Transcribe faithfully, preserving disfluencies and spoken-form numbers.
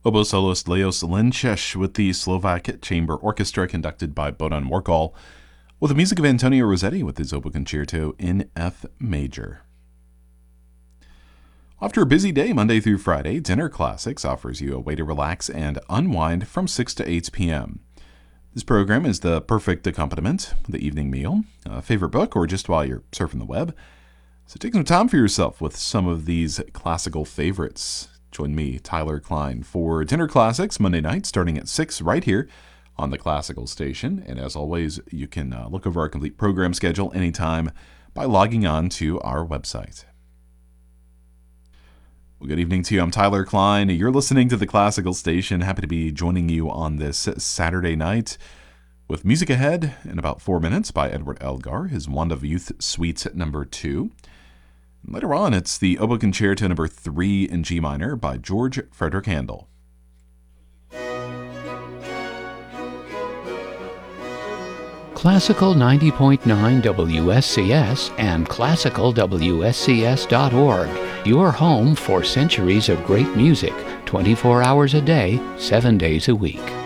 Oboe soloist Leos Lenčeš with the Slovak Chamber Orchestra conducted by Bohdan Morkal, with the music of Antonio Rossetti with his oboe concerto in F major. After a busy day Monday through Friday, Dinner Classics offers you a way to relax and unwind from six to eight p.m. This program is the perfect accompaniment for the evening meal, a favorite book, or just while you're surfing the web. So take some time for yourself with some of these classical favorites. Join me, Tyler Klein, for Dinner Classics Monday night starting at six right here on the Classical Station. And as always, you can uh, look over our complete program schedule anytime by logging on to our website. Well, good evening to you. I'm Tyler Klein. You're listening to the Classical Station. Happy to be joining you on this Saturday night with music ahead in about four minutes by Edward Elgar, his Wand of Youth Suite number two. Later on, it's the Oboe Concerto number three in G minor by George Frederick Handel. Classical ninety point nine W S C S and classical W S C S dot org. Your home for centuries of great music, twenty-four hours a day, seven days a week.